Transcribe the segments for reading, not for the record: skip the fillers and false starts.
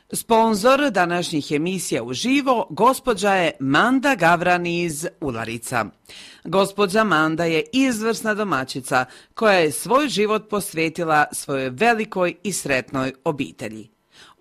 Sponzor današnjih emisija uživo gospođa je Manda Gavran iz Ularica. Gospođa Manda je izvrsna domaćica koja je svoj život posvetila svojoj velikoj i sretnoj obitelji.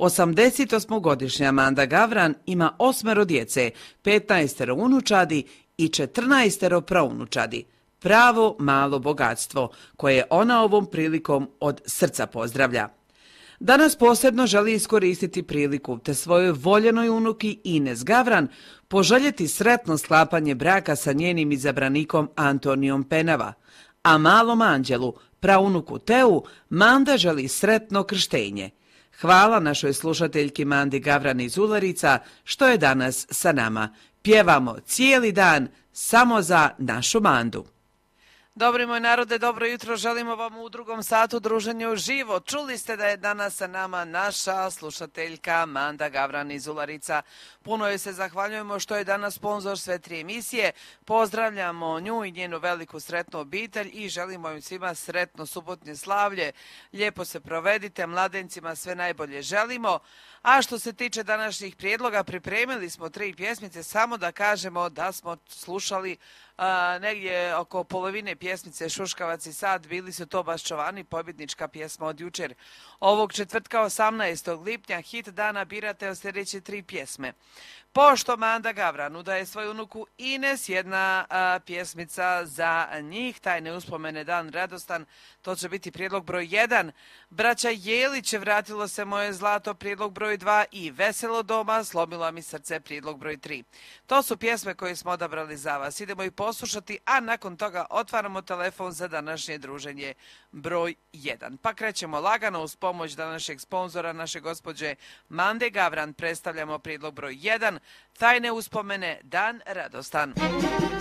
88-godišnja Manda Gavran ima 8 djece, 15 unučadi i 14 prounučadi. Pravo malo bogatstvo koje ona ovom prilikom od srca pozdravlja. Danas posebno želi iskoristiti priliku te svojoj voljenoj unuki Ines Gavran poželjeti sretno sklapanje braka sa njenim izabranikom Antonijom Penava, a malom anđelu, praunuku Teu, Manda želi sretno krštenje. Hvala našoj slušateljki Mandi Gavran iz Ularica što je danas sa nama. Pjevamo cijeli dan samo za našu Mandu. Dobri moj narode, dobro jutro, želimo vam u drugom satu druženja uživo. Čuli ste da je danas sa nama naša slušateljka Manda Gavran iz Ularica. Puno joj se zahvaljujemo što je danas sponzor sve 3 emisije. Pozdravljamo nju i njenu veliku sretnu obitelj i želimo im svima sretno subotnje slavlje. Lijepo se provedite, mladencima sve najbolje želimo. A što se tiče današnjih prijedloga, pripremili smo 3 pjesmice, samo da kažemo da smo slušali negdje oko polovine pjesmice Šuškavac i sad, bili su to Baščovani, pobjednička pjesma od jučer. Ovog četvrtka 18. lipnja hit dana birate od sljedeće 3 pjesme. Pošto Manda Gavran udaje svoju unuku Ines, jedna pjesmica za njih, Tajne uspomene, Dan radostan, to će biti prijedlog broj 1. Braća Jelić, Vratilo se moje zlato, prijedlog broj 2 i Veselo doma, Slomilo mi srce, prijedlog broj 3. To su pjesme koje smo odabrali za vas. Idemo ih poslušati, a nakon toga otvaramo telefon za današnje druženje broj 1. Pa krećemo lagano uz pomoć današnjeg sponzora, naše gospođe Mande Gavran, predstavljamo prijedlog broj 1. Tajne uspomene, Dan radostan.